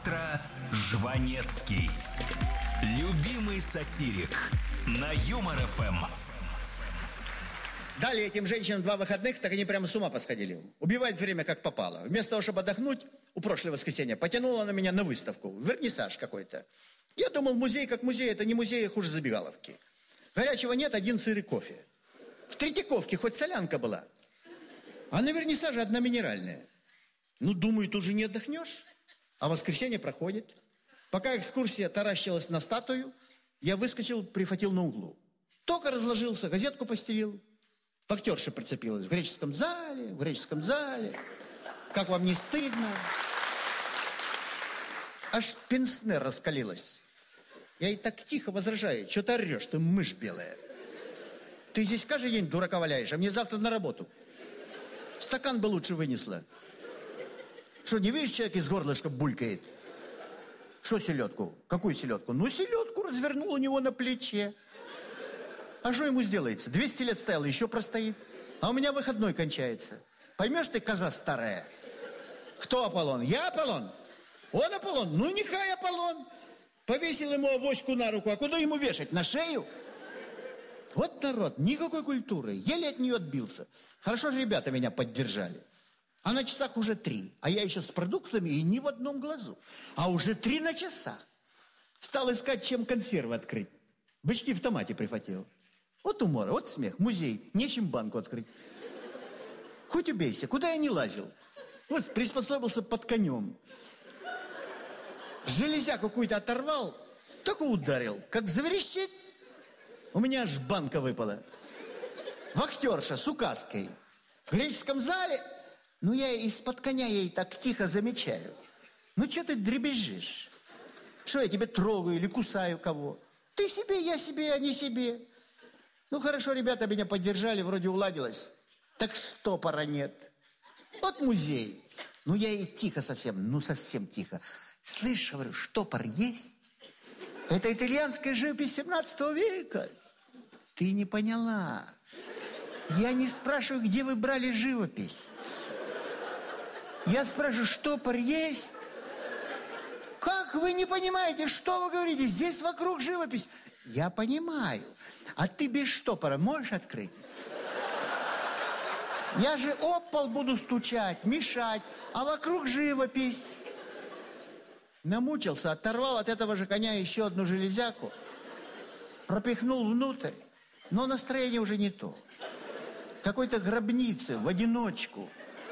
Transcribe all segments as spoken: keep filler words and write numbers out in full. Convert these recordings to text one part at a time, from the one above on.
Маэстро Жванецкий. Любимый сатирик на Юмор эф эм. Дали этим женщинам два выходных, так они прямо с ума посходили. Убивать время как попало. Вместо того, чтобы отдохнуть, у прошлого воскресенья потянула она меня на выставку. Вернисаж какой-то. Я думал, музей как музей, это не музей, а хуже забегаловки. Горячего нет, один сыр и кофе. В Третьяковке хоть солянка была. А на вернисаже одна минеральная. Ну, думаю, тут же не отдохнешь. А воскресенье проходит. Пока экскурсия таращилась на статую, я выскочил, прихватил на углу. Только разложился, газетку постелил. Вахтерша прицепилась в греческом зале, в греческом зале. Как вам не стыдно? Аж пенсне раскалилась. Я ей так тихо возражаю. Что ты орешь, ты мышь белая. Ты здесь каждый день дурака валяешь, а мне завтра на работу. Стакан бы лучше вынесла. Что, не видишь, человек из горлышка булькает? Что селедку? Какую селедку? Ну, селедку развернул у него на плече. А что ему сделается? двести лет стоял, еще простоит. А у меня выходной кончается. Поймешь ты, коза старая? Кто Аполлон? Я Аполлон? Он Аполлон? Ну, нехай Аполлон. Повесил ему авоську на руку. А куда ему вешать? На шею? Вот народ, никакой культуры. Еле от нее отбился. Хорошо же ребята меня поддержали. А на часах уже три. А я еще с продуктами и ни в одном глазу. А уже три на часах. Стал искать, чем консервы открыть. Бычки в томате прихватил. Вот умор, вот смех. Музей. Нечем банку открыть. Хоть убейся. Куда я не лазил? Вот приспособился под конем. Железяку какую-то оторвал. Так и ударил. Как заверещит. У меня аж банка выпала. Вахтерша с указкой. В греческом зале... Ну, я из-под коня ей так тихо замечаю. Ну, что ты дребезжишь? Что, я тебя трогаю или кусаю кого? Ты себе, я себе, а не себе. Ну, хорошо, ребята меня поддержали, вроде уладилось. Так штопора нет. Вот музей. Ну, я ей тихо совсем, ну, совсем тихо. Слышь, говорю, штопор есть? Это итальянская живопись семнадцатого века. Ты не поняла. Я не спрашиваю, где вы брали живопись. Я спрашиваю, штопор есть? Как вы не понимаете, что вы говорите? Здесь вокруг живопись. Я понимаю. А ты без штопора можешь открыть? Я же об пол буду стучать, мешать, а вокруг живопись. Намучился, оторвал от этого же коня еще одну железяку, пропихнул внутрь, но настроение уже не то. Какой-то гробницы в одиночку.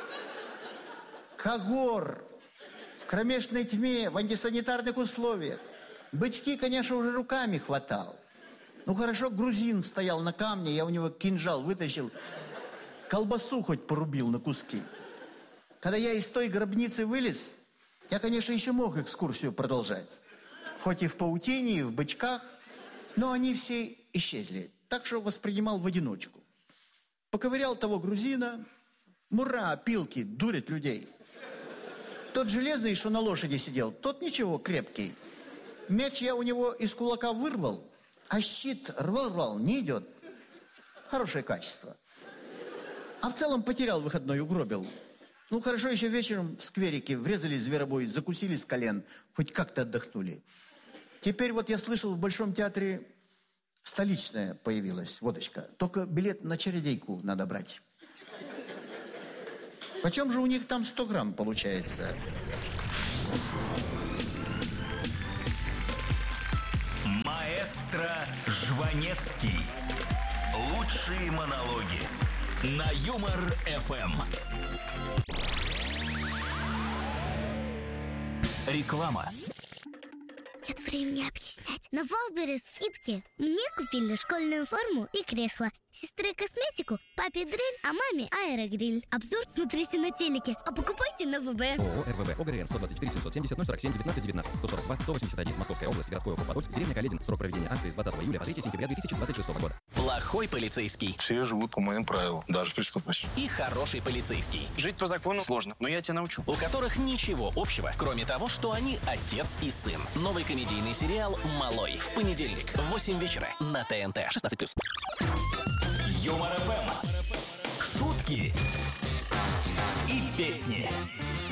Когор в кромешной тьме, в антисанитарных условиях. Бычки, конечно, уже руками хватал. Ну, хорошо, грузин стоял на камне, я у него кинжал вытащил, колбасу хоть порубил на куски. Когда я из той гробницы вылез, я, конечно, еще мог экскурсию продолжать. Хоть и в паутине, и в бычках, но они все исчезли. Так что воспринимал в одиночку. Поковырял того грузина. Мура, пилки, дурят людей. Тот железный, что на лошади сидел, тот ничего, крепкий. Меч я у него из кулака вырвал, а щит рвал-рвал, не идет. Хорошее качество. А в целом потерял выходной, угробил. Ну, хорошо, еще вечером в скверике врезали зверобой, закусили с колен, хоть как-то отдохнули. Теперь вот я слышал, в Большом театре столичная появилась, водочка. Только билет на чередейку надо брать. Почем же у них там сто грамм получается? Маэстро Жванецкий. Лучшие монологи на Юмор эф эм. Реклама. Нет времени объяснять. На Валбере скидки. Мне купили школьную форму и кресло. Сестре косметику, папе дрель, а маме аэрогриль. Обзор смотрите на телеке, а покупайте на ВБ. ООО РВВ ОГРН сто двадцать четыре семьсот семьдесят ноль сорок семь девятнадцать девятнадцать сто сорок два сто восемьдесят один Московская область, городской округ Подольск, деревня Каледин. Срок проведения акции с двадцатого июля по третьего сентября две тысячи двадцать шестого года. Плохой полицейский. Все живут по моим правилам, даже преступность. И хороший полицейский. Жить по закону сложно, но я тебя научу. У которых ничего общего, кроме того, что они отец и сын. Новый комедийный сериал «Малой». В понедельник в восемь вечера на ТНТ. шестнадцать плюс. Юмор эф эм. Шутки и песни.